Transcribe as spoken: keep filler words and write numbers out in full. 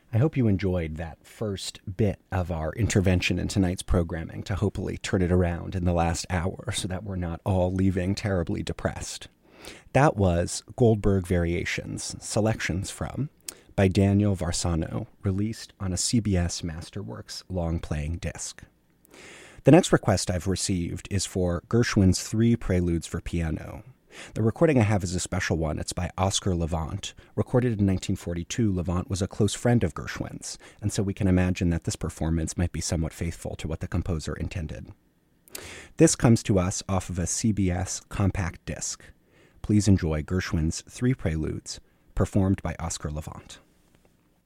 I hope you enjoyed that first bit of our intervention in tonight's programming to hopefully turn it around in the last hour so that we're not all leaving terribly depressed. That was Goldberg Variations, selections from, by Daniel Varsano, released on a C B S Masterworks long-playing disc. The next request I've received is for Gershwin's Three Preludes for Piano. The recording I have is a special one. It's by Oscar Levant. Recorded in nineteen forty-two, Levant was a close friend of Gershwin's, and so we can imagine that this performance might be somewhat faithful to what the composer intended. This comes to us off of a C B S compact disc. Please enjoy Gershwin's Three Preludes, performed by Oscar Levant.